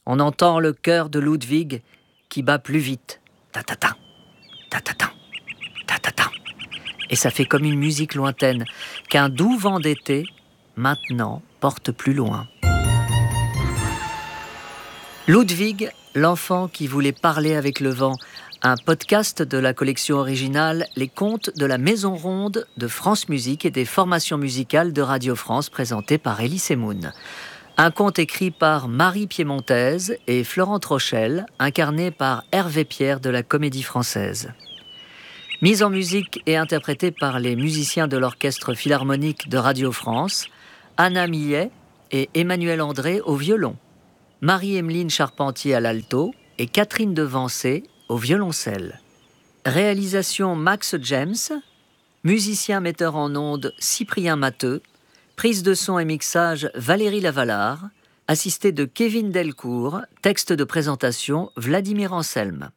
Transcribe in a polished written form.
On entend le cœur de Ludwig qui bat plus vite. Ta-ta-ta, ta-ta-ta, ta-ta-ta. Et ça fait comme une musique lointaine qu'un doux vent d'été, maintenant, porte plus loin. Ludwig, l'enfant qui voulait parler avec le vent, un podcast de la collection originale Les Contes de la Maison Ronde de France Musique et des formations musicales de Radio France présenté par Elie Semoun. Un conte écrit par Marie Piémontaise et Florent Trochel, incarné par Hervé Pierre de la Comédie Française. Mise en musique et interprétée par les musiciens de l'Orchestre Philharmonique de Radio France, Anna Millet et Emmanuel André au violon, Marie-Emeline Charpentier à l'alto et Catherine Devancé au violoncelle. Réalisation Max James, musicien metteur en ondes Cyprien Matteux, prise de son et mixage Valérie Lavalard, assisté de Kevin Delcourt, texte de présentation Vladimir Anselme.